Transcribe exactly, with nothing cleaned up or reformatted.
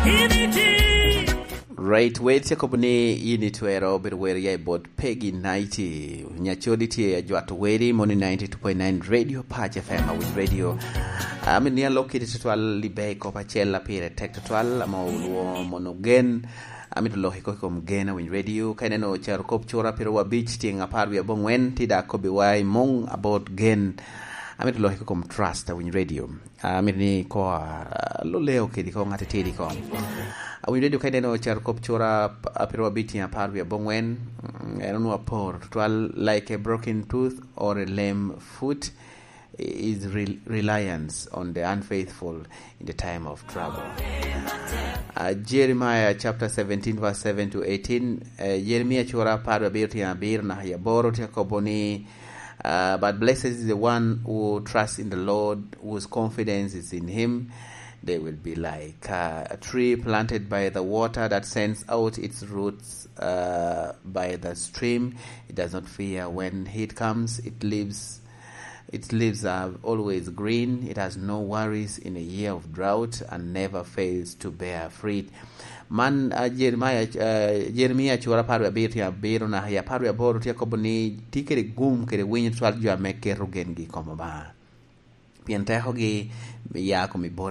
Right, wait a company in it where Robert where I bought Peggy ninety. Nyachodi Jwat Wedi, Money ninety-two point nine Radio Patch F M with radio. I'm near located to Libe Copachella Pire Tectual, Amau Monogen. I'm in the Lohicocum Gena with radio. Kanano Charcop Chora Pirwa Beach Ting apart we are bongwen Tida Kobiwai Mong about Gen. I'm in the Lohicocum Trust with radio. I'm in the Koa Loleo Kidiko Matatidicom. We radio kaideno charkop chora apirwa biti apart we are bongwen. I don't know a poor twal like a broken tooth or a lame foot is re- reliance on the unfaithful in the time of trouble. Uh, Jeremiah chapter seventeen verse seven to eighteen. Uh, Jeremiah chora parwa biti abir na yaboro tekoboni. Uh, but blessed is the one who trusts in the Lord, whose confidence is in Him. They will be like uh, a tree planted by the water that sends out its roots uh, by the stream. It does not fear when heat comes. It lives, its leaves are always green. It has no worries in a year of drought and never fails to bear fruit. Man uh, Jeremiah uh, Jeremiah chora paru abir ya biro na ya paru ya boro tia koboni tikere gum kere winyi twal jua meke rugengi komaba. Pianteho gi ya komi boro